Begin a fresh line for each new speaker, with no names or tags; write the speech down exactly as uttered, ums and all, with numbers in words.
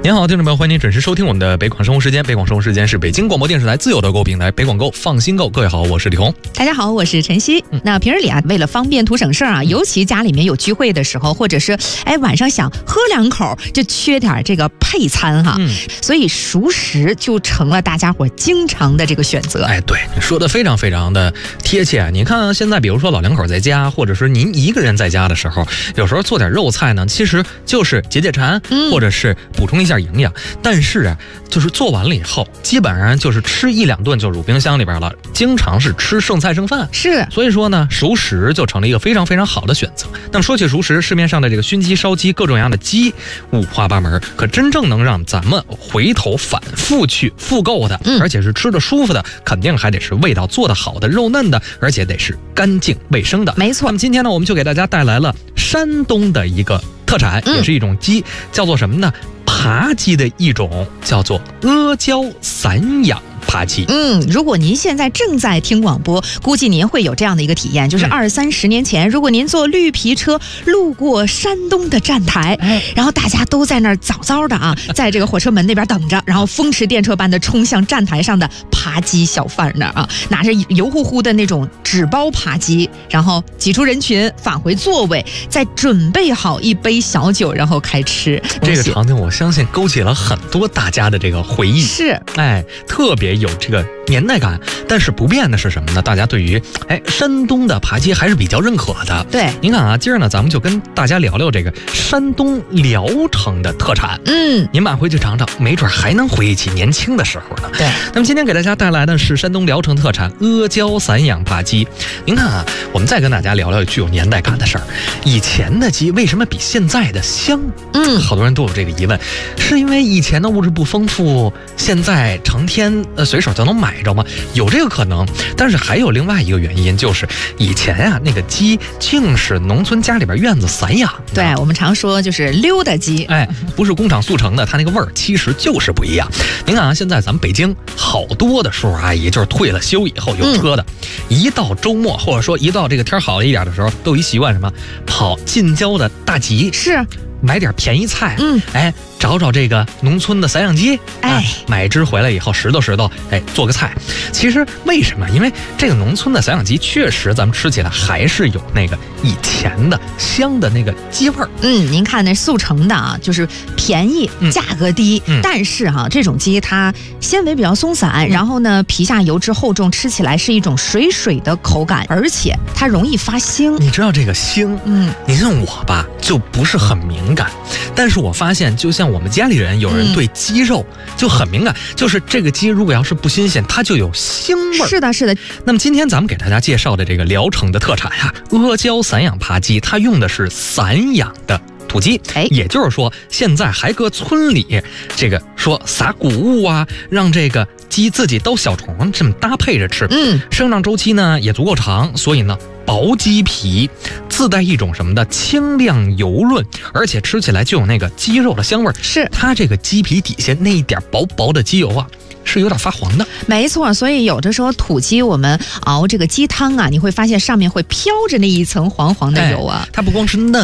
您好，听众朋友，欢迎您准时收听我们的北广生活时间。北广生活时间是北京广播电视台自有的购物平台，北广购放心购。各位好，我是李红。
大家好，我是晨曦。
嗯、
那平日里啊，为了方便图省事儿啊，尤其家里面有聚会的时候，或者是哎晚上想喝两口，就缺点这个配餐哈，
嗯、
所以熟食就成了大家伙经常的这个选择。
哎，对，你说的非常非常的贴切。你看现在，比如说老两口在家，或者是您一个人在家的时候，有时候做点肉菜呢，其实就是解解馋，
嗯、
或者是补充一下营养。但是啊，就是做完了以后，基本上就是吃一两顿就入冰箱里边了，经常是吃剩菜剩饭。
是，
所以说呢，熟食就成了一个非常非常好的选择。那么说起熟食，市面上的这个熏鸡、烧鸡，各种各样的鸡五花八门，可真正能让咱们回头反复去复购的，
嗯、
而且是吃的舒服的，肯定还得是味道做得好的、肉嫩的，而且得是干净卫生的。
没错。
那么今天呢，我们就给大家带来了山东的一个特产，
嗯、
也是一种鸡，叫做什么呢？扒鸡的一种，叫做阿胶散养扒鸡。
嗯，如果您现在正在听广播，估计您会有这样的一个体验，就是二三十年前，嗯、如果您坐绿皮车路过山东的站台，
哎、
然后大家都在那儿早早的啊，在这个火车门那边等着，然后风驰电掣般的冲向站台上的扒鸡小贩那儿啊，拿着油乎乎的那种纸包扒鸡，然后挤出人群，返回座位，再准备好一杯小酒，然后开吃。
这个场景，我相信勾起了很多大家的这个回忆。
是，
哎，特别有这个年代感。但是不变的是什么呢？大家对于哎山东的扒鸡还是比较认可的。
对，
您看啊，今儿呢咱们就跟大家聊聊这个山东聊城的特产。
嗯，
您买回去尝尝，没准还能回忆起年轻的时候呢。
对。
那么今天给大家带来的是山东聊城特产阿胶散养扒鸡。您看啊，我们再跟大家聊聊具有年代感的事儿。以前的鸡为什么比现在的香？
嗯，
好多人都有这个疑问，是因为以前的物质不丰富，现在成天呃随手就能买着吗？有这个可能，但是还有另外一个原因，就是以前啊那个鸡竟是农村家里边院子散养的。
对，我们常说就是溜达鸡，
哎，不是工厂速成的，它那个味儿其实就是不一样。您看啊，现在咱们北京好多的叔叔阿姨，就是退了休以后有车的，嗯、一到周末或者说一到这个天好了一点的时候，都有一习惯什么，跑近郊的大集，
是
买点便宜菜，
嗯，
哎，找找这个农村的散养鸡，
哎，
啊、买一只回来以后拾掇拾掇，哎，做个菜。其实为什么？因为这个农村的散养鸡确实咱们吃起来还是有那个以前的香的那个鸡味儿。
嗯，您看那速成的啊，就是便宜，
嗯、
价格低，
嗯、
但是哈、啊，这种鸡它纤维比较松散，嗯、然后呢皮下油脂厚重，吃起来是一种水水的口感，而且它容易发腥。
你知道这个腥？嗯，你像我吧，就不是很敏感，但是我发现，就像我们家里人有人对鸡肉就很敏感，嗯、就是这个鸡如果要是不新鲜，它就有腥味儿。
是的，是的。
那么今天咱们给大家介绍的这个聊城的特产呀、啊，阿胶散养扒鸡，它用的是散养的土鸡，
哎，
也就是说，现在还搁村里这个说撒谷物啊，让这个鸡自己兜小虫这么搭配着吃。
嗯，
生长周期呢也足够长，所以呢薄鸡皮自带一种什么的清亮油润，而且吃起来就有那个鸡肉的香味儿。
是
它这个鸡皮底下那一点薄薄的鸡油啊，是有点发黄的。
没错，所以有的时候土鸡我们熬这个鸡汤啊，你会发现上面会飘着那一层黄黄的油啊。
哎、它不光是嫩。